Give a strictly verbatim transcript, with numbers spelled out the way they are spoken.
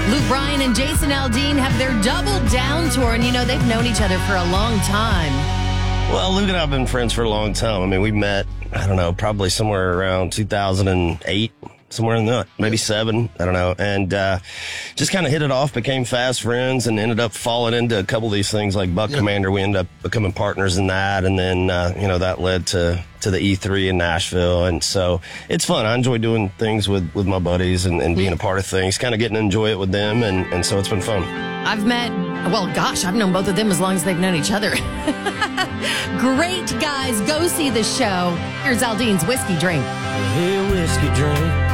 Luke Bryan and Jason Aldean have their Double Down tour, and you know, they've known each other for a long time. Well, Luke and I have been friends for a long time. I mean, we met, I don't know, probably somewhere around two thousand eight, somewhere in that, maybe seven, I don't know. And uh, just kind of hit it off, became fast friends, and ended up falling into a couple of these things like Buck Yeah. Commander. We ended up becoming partners in that. And then, uh, you know, that led to, to the E three in Nashville. And so it's fun. I enjoy doing things with, with my buddies and, and being a part of things, kind of getting to enjoy it with them. And, and so it's been fun. I've met, well, gosh, I've known both of them as long as they've known each other. Great guys. Go see the show. Here's Aldean's Whiskey Drink. Hey, whiskey drink.